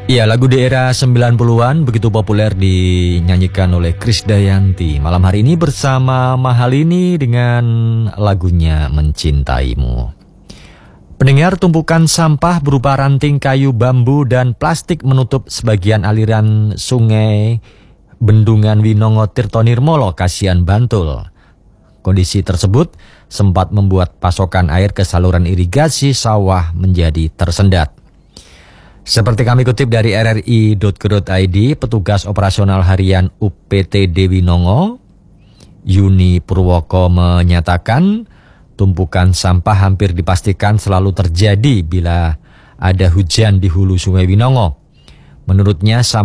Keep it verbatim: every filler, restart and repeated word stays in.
Ya, lagu di era sembilan puluhan begitu populer dinyanyikan oleh Krisdayanti. Malam hari ini bersama Mahalini dengan lagunya Mencintaimu. Pendengar, tumpukan sampah berupa ranting kayu, bambu, dan plastik menutup sebagian aliran sungai Bendungan Winongo Tirtonirmolo, Kasihan, Bantul. Kondisi tersebut sempat membuat pasokan air ke saluran irigasi sawah menjadi tersendat. Seperti kami kutip dari r r i titik co titik i d, petugas operasional harian U P T D Winongo, Yuni Purwoko, menyatakan tumpukan sampah hampir dipastikan selalu terjadi bila ada hujan di hulu Sungai Winongo. Menurutnya, sampah